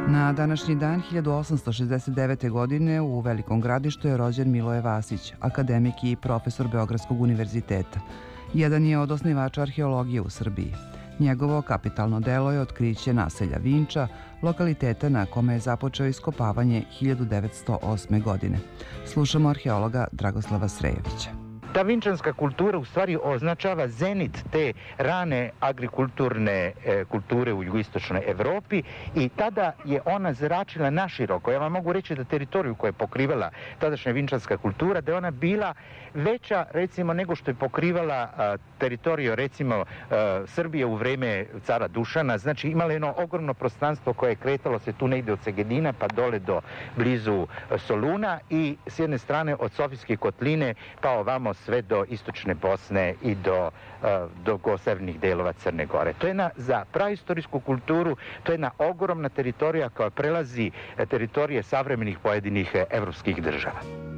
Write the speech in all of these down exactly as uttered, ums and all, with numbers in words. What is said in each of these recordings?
Na današnji dan hiljadu osamsto šezdeset devete. godine u Velikom Gradištu je rođen Miloje Vasić, akademik i profesor Beogradskog univerziteta. Jedan je od osnivača arheologije u Srbiji. Njegovo kapitalno delo je otkriće naselja Vinča, lokaliteta na kome je započeo iskopavanje hiljadu devetsto osme. godine. Slušamo arheologa Dragoslava Srejovića. Ta vinčanska kultura u stvari označava zenit te rane agrikulturne e, kulture u jugoistočnoj Evropi i tada je ona zračila naširoko. Ja vam mogu reći da teritoriju koju je pokrivala tadašnja vinčanska kultura, da je ona bila veća recimo nego što je pokrivala a, teritoriju recimo a, Srbije u vreme cara Dušana. Znači imala jedno ogromno prostranstvo koje je kretalo se tu negde od Segedina pa dole do blizu Soluna i s jedne strane od Sofijske kotline pa ovamo sve do istočne Bosne i do, do severnih delova Crne Gore. To je jedna za praistorijsku kulturu, to je jedna ogromna teritorija koja prelazi teritorije savremenih pojedinih evropskih država.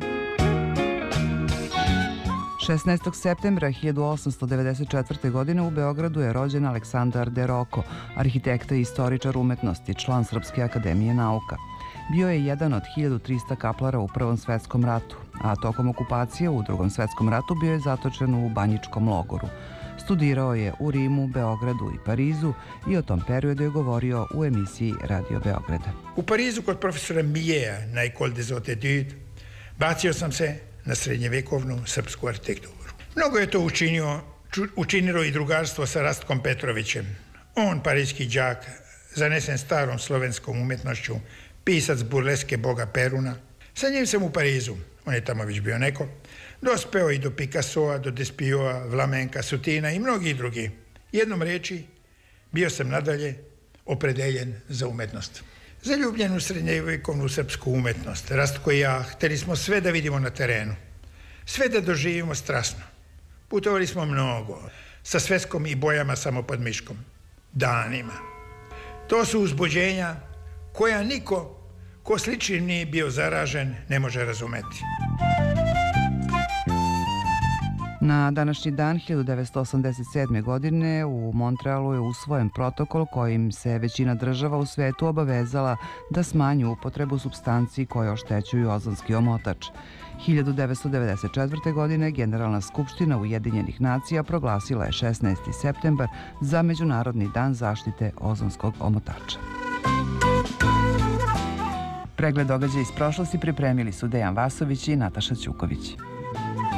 šesnaestog septembra hiljadu osamsto devedeset četvrte. godine u Beogradu je rođen Aleksandar De Roko, arhitekta i istoričar umetnosti, član Srpske akademije nauka. Bio je jedan od hiljadu trista kaplara u Prvom svetskom ratu, a tokom okupacije u Drugom svetskom ratu bio je zatočen u banjičkom logoru. Studirao je u Rimu, Beogradu i Parizu i o tom periodu je govorio u emisiji Radio Beograda. U Parizu kod profesora Miljeja na École des Hautes Études bacio sam se na srednjevekovnu srpsku arhitekturu. Mnogo je to učinio, učinilo i drugarstvo sa Rastkom Petrovićem. On, parijski đak, zanesen starom slovenskom umetnošću, pisac burleske Boga Peruna. Sa njim sam u Parizu, on je tamo već bio neko, dospeo i do Picassoa, do Despioa, Vlamenka, Sutina i mnogi drugi. Jednom reči, bio sam nadalje opredeljen za umetnost. Zaljubljen u srednjevekovnu srpsku umetnost, Rastko i ja, hteli smo sve da vidimo na terenu, sve da doživimo strasno. Putovali smo mnogo, sa sveskom i bojama samo pod miškom, danima. To su uzbuđenja koja niko ko sličnim nije bio zaražen ne može razumeti. Na današnji dan hiljadu devetsto osamdeset sedme. godine u Montrealu je usvojen protokol kojim se većina država u svetu obavezala da smanji upotrebu supstanci koje oštećuju ozonski omotač. hiljadu devetsto devedeset četvrte. godine Generalna skupština Ujedinjenih nacija proglasila je šesnaesti septembar za Međunarodni dan zaštite ozonskog omotača. Pregled događaja iz prošlosti pripremili su Dejan Vasović i Nataša Ćuković.